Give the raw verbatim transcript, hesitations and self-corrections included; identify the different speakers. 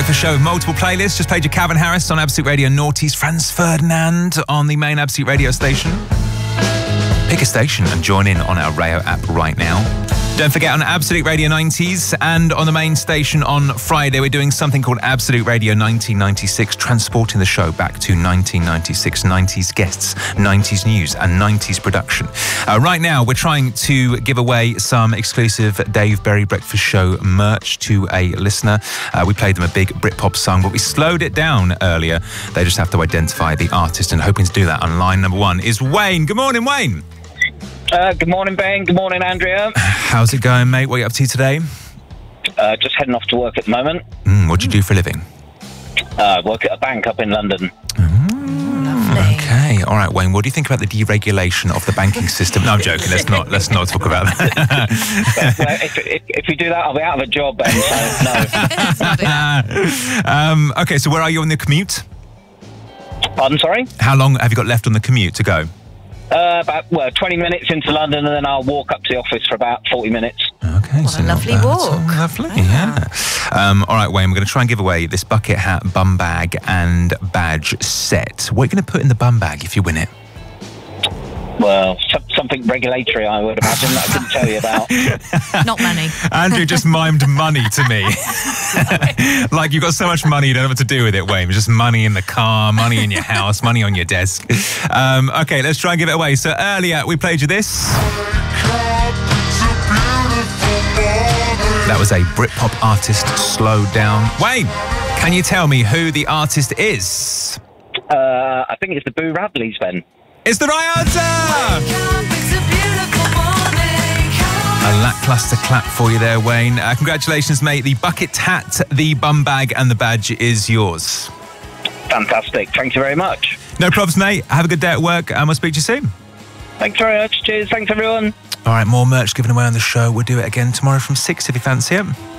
Speaker 1: Breakfast Show with multiple playlists. Just played your Calvin Harris on Absolute Radio Naughties, Franz Ferdinand on the main Absolute Radio station. Pick a station and join in on our Rayo app right now. Don't forget, on Absolute Radio nineties and on the main station on Friday, we're doing something called Absolute Radio nineteen ninety-six, transporting the show back to nineteen ninety-six, nineties guests, nineties news and nineties production. Uh, right now, we're trying to give away some exclusive Dave Berry Breakfast Show merch to a listener. Uh, we played them a big Britpop song, but we slowed it down earlier. They just have to identify the artist, and hoping to do that on line number one is Wayne. Good morning, Wayne.
Speaker 2: Uh, good morning, Ben. Good morning, Andrea.
Speaker 1: How's it going, mate? What are you up to today?
Speaker 2: Uh, just heading off to work at the moment.
Speaker 1: Mm, what do you do for a living?
Speaker 2: I uh, work at a bank up in London.
Speaker 1: Mm, okay. All right, Wayne. What do you think about the deregulation of the banking system? No, I'm joking. Let's not. Let's not talk about that.
Speaker 2: well, if, if, if we do that, I'll be out of a job, Ben. So no.
Speaker 1: um, okay. So where are you on the commute?
Speaker 2: Pardon, sorry?
Speaker 1: How long have you got left on the commute to go?
Speaker 2: Uh, about well, twenty minutes into London, and then I'll walk up to the office for about forty minutes.
Speaker 1: Okay,
Speaker 3: what
Speaker 1: so
Speaker 3: a lovely walk.
Speaker 1: Lovely, yeah. Um, all right, Wayne, we're going to try and give away this bucket hat, bum bag, and badge set. What are you going to put in the bum bag if you win it?
Speaker 2: Well, something regulatory, I would imagine, that I couldn't tell you about.
Speaker 3: Not money.
Speaker 1: Andrew just mimed money to me. Like, you've got so much money, you don't know what to do with it, Wayne. Just money in the car, money in your house, money on your desk. Um, okay, let's try and give it away. So earlier, we played you this. That was a Britpop artist, Slow Down. Wayne, can you tell me who the artist is?
Speaker 2: Uh, I think it's the Boo Radleys, Ben.
Speaker 1: It's the right answer! A lackluster clap for you there, Wayne. Uh, congratulations, mate. The bucket hat, the bum bag, and the badge is yours.
Speaker 2: Fantastic. Thank you very much.
Speaker 1: No problems, mate. Have a good day at work, and we'll speak to you soon.
Speaker 2: Thanks very much. Cheers. Thanks, everyone.
Speaker 1: All right, more merch given away on the show. We'll do it again tomorrow from six if you fancy it.